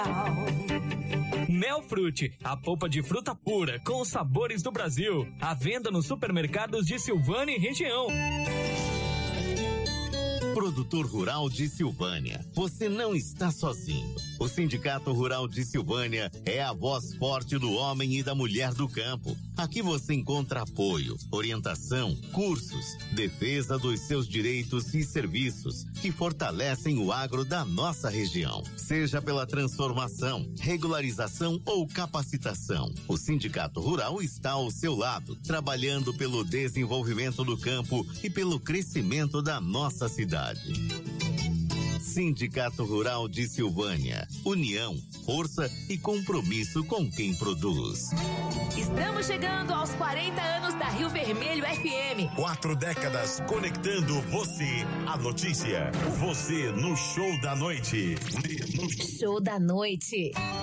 Melfrute, a polpa de fruta pura com os sabores do Brasil. À venda nos supermercados de Silvânia e região. Produtor Rural de Silvânia, você não está sozinho. O Sindicato Rural de Silvânia é a voz forte do homem e da mulher do campo. Aqui você encontra apoio, orientação, cursos, defesa dos seus direitos e serviços que fortalecem o agro da nossa região. Seja pela transformação, regularização ou capacitação, o Sindicato Rural está ao seu lado, trabalhando pelo desenvolvimento do campo e pelo crescimento da nossa cidade. Sindicato Rural de Silvânia. União, força e compromisso com quem produz. Estamos chegando aos 40 anos da Rio Vermelho FM. 4 décadas conectando você à notícia. Você no Show da Noite. Show da Noite.